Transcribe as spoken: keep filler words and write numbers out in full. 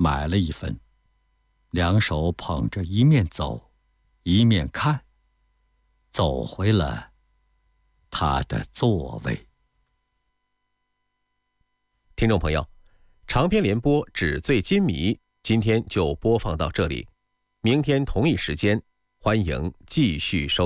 买了一份，两手捧着，一面走，一面看，走回了他的座位。 听众朋友，长篇联播《纸醉金迷》今天就播放到这里，明天同一时间，欢迎继续收听。